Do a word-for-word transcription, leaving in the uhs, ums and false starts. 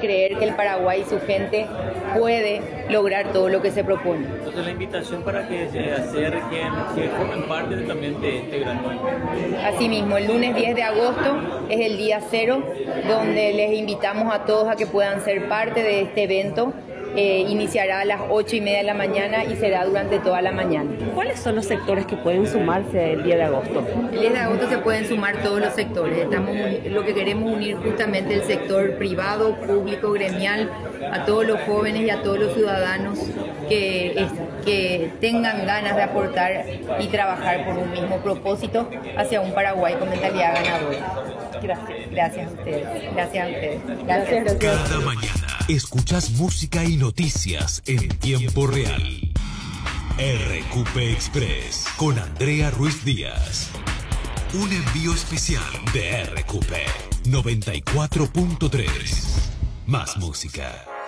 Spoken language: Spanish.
creer que el Paraguay y su gente puede lograr todo lo que se propone. Entonces la invitación para que se acerquen, que formen parte también de este gran movimiento. Asimismo, el lunes diez de agosto es el día cero, donde les invitamos a todos a que puedan ser parte de este evento. Eh, iniciará a las ocho y media de la mañana y será durante toda la mañana. ¿Cuáles son los sectores que pueden sumarse el diez de agosto? El diez de agosto se pueden sumar todos los sectores. Estamos lo que queremos unir justamente el sector privado, público, gremial, a todos los jóvenes y a todos los ciudadanos que, es, que tengan ganas de aportar y trabajar por un mismo propósito hacia un Paraguay con mentalidad ganadora. Gracias. Gracias a ustedes. Gracias a ustedes. Gracias. Gracias, gracias. Cada mañana escuchas música y noticias en tiempo real. R Q P Express con Andrea Ruiz Díaz. Un envío especial de R Q P noventa y cuatro punto tres. Más música.